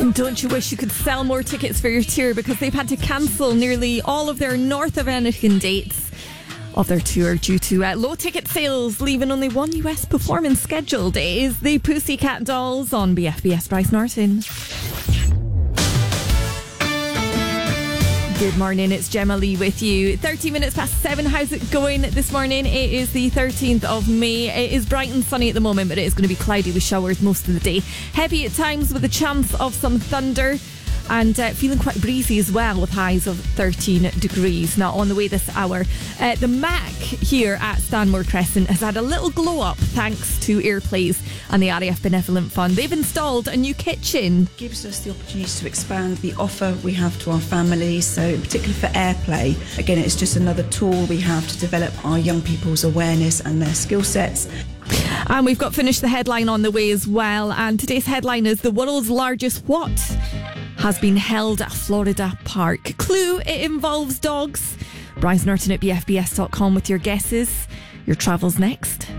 And don't you wish you could sell more tickets for your tour, because they've had to cancel nearly all of their North American dates of their tour due to low ticket sales, leaving only one US performance scheduled. It is the Pussycat Dolls on BFBS Bryce Norton. Good morning, it's Gemma Lee with you. 30 minutes past 7, how's it going this morning? It is the 13th of May. It is bright and sunny at the moment, but it is going to be cloudy with showers most of the day. Heavy at times with a chance of some thunder. And feeling quite breezy as well, with highs of 13 degrees. Now, on the way this hour, the Mac here at Stanmore Crescent has had a little glow up thanks to Airplays and the RAF Benevolent Fund. They've installed a new kitchen. Gives us the opportunity to expand the offer we have to our families, so particularly for Airplay. Again, it's just another tool we have to develop our young people's awareness and their skill sets. And we've got Finish the Headline on the way as well. And today's headline is the world's largest what has been held at Florida Park. Clue, it involves dogs. Bryce Norton at BFBS.com with your guesses. Your travel's next.